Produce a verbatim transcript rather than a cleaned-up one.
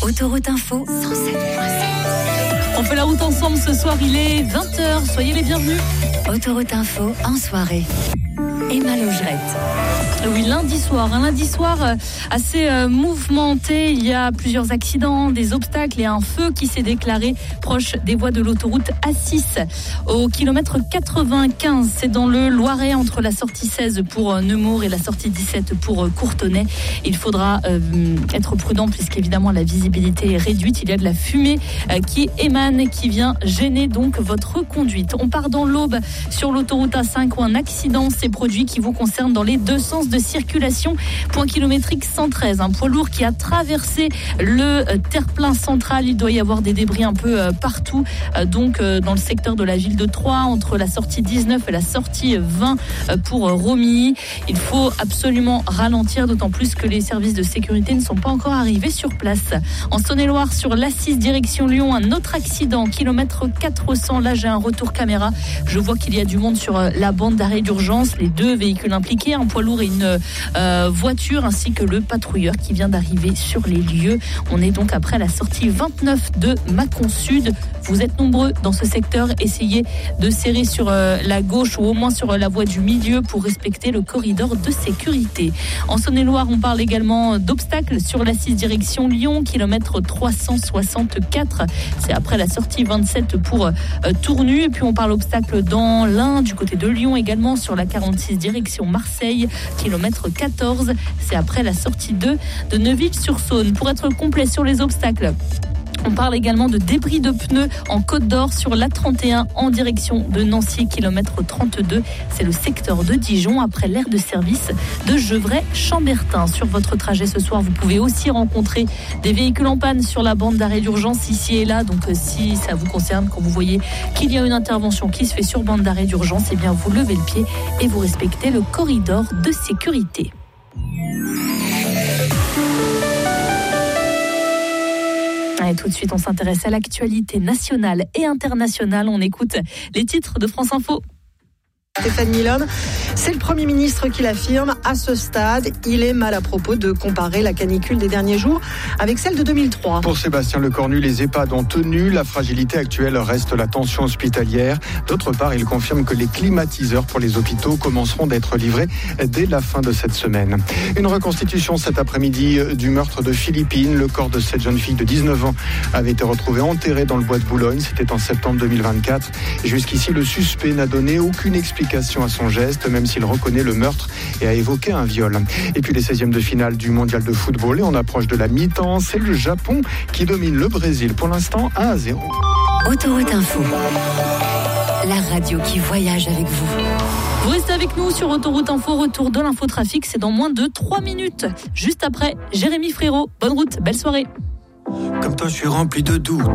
Autoroute Info cent sept virgule sept. On fait la route ensemble ce soir, il est vingt heures, soyez les bienvenus. Autoroute Info en soirée. Emma Logerette. Oui, lundi soir, un lundi soir assez euh, mouvementé. Il y a plusieurs accidents, des obstacles et un feu qui s'est déclaré proche des voies de l'autoroute A six. Au kilomètre quatre-vingt-quinze, c'est dans le Loiret entre la sortie seize pour euh, Nemours et la sortie dix-sept pour euh, Courtenay. Il faudra euh, être prudent puisqu'évidemment la visibilité est réduite. Il y a de la fumée euh, qui émane et qui vient gêner donc votre conduite. On part dans l'Aube sur l'autoroute A cinq où un accident s'est produit qui vous concerne dans les deux sens de circulation. Point kilométrique cent treize, un poids lourd qui a traversé le terre-plein central. Il doit y avoir des débris un peu partout, donc dans le secteur de la ville de Troyes, entre la sortie dix-neuf et la sortie vingt pour Romilly. Il faut absolument ralentir, d'autant plus que les services de sécurité ne sont pas encore arrivés sur place. En Saône-et-Loire, sur l'A six direction Lyon, un autre accident, kilomètre quatre cents. Là, j'ai un retour caméra. Je vois qu'il y a du monde sur la bande d'arrêt d'urgence. Les deux véhicules impliqués, un poids lourd et une euh, voiture, ainsi que le patrouilleur qui vient d'arriver sur les lieux. On est donc après la sortie vingt-neuf de Mâcon Sud. Vous êtes nombreux dans ce secteur. Essayez de serrer sur euh, la gauche ou au moins sur euh, la voie du milieu pour respecter le corridor de sécurité. En Saône-et-Loire, on parle également d'obstacles sur l'A six direction Lyon, kilomètre trois cent soixante-quatre. C'est après la sortie vingt-sept pour euh, Tournu. Et puis on parle obstacles dans l'Ain, du côté de Lyon également, sur la quarante-six direction Marseille, kilomètre quatorze. C'est après la sortie deux de Neuville-sur-Saône. Pour être complet sur les obstacles, on parle également de débris de pneus en Côte d'Or sur l'A trente et un en direction de Nancy, kilomètre trente-deux. C'est le secteur de Dijon après l'aire de service de Gevrey-Chambertin. Sur votre trajet ce soir, vous pouvez aussi rencontrer des véhicules en panne sur la bande d'arrêt d'urgence ici et là. Donc si ça vous concerne, quand vous voyez qu'il y a une intervention qui se fait sur bande d'arrêt d'urgence, eh bien vous levez le pied et vous respectez le corridor de sécurité. Et tout de suite, on s'intéresse à l'actualité nationale et internationale. On écoute les titres de France Info. Stéphane Milon, c'est le Premier ministre qui l'affirme. À ce stade, il est mal à propos de comparer la canicule des derniers jours avec celle de deux mille trois. Pour Sébastien Lecornu, les EHPAD ont tenu. La fragilité actuelle reste la tension hospitalière. D'autre part, il confirme que les climatiseurs pour les hôpitaux commenceront d'être livrés dès la fin de cette semaine. Une reconstitution cet après-midi du meurtre de Philippine. Le corps de cette jeune fille de dix-neuf ans avait été retrouvé enterré dans le bois de Boulogne. C'était en septembre deux mille vingt-quatre. Jusqu'ici, le suspect n'a donné aucune explication à son geste, même s'il reconnaît le meurtre et a évoqué un viol. Et puis les seizièmes de finale du mondial de football, et on approche de la mi-temps. C'est le Japon qui domine le Brésil pour l'instant un à zéro. Autoroute Info, la radio qui voyage avec vous. Vous restez avec nous sur Autoroute Info, retour de l'infotrafic, c'est dans moins de trois minutes. Juste après, Jérémy Frérot. Bonne route, belle soirée. Comme toi, je suis rempli de doutes.